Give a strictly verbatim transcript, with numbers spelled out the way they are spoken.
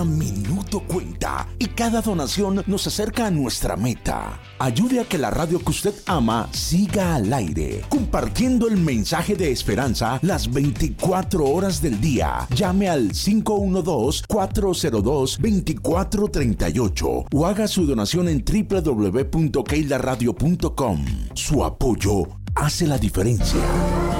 Minuto cuenta y cada donación nos acerca a nuestra meta. Ayude a que la radio que usted ama siga al aire, compartiendo el mensaje de esperanza las veinticuatro horas del día. Llame al cinco uno dos, cuatro cero dos, dos cuatro tres ocho o haga su donación en doble u doble u doble u punto keila radio punto com. Su apoyo hace la diferencia.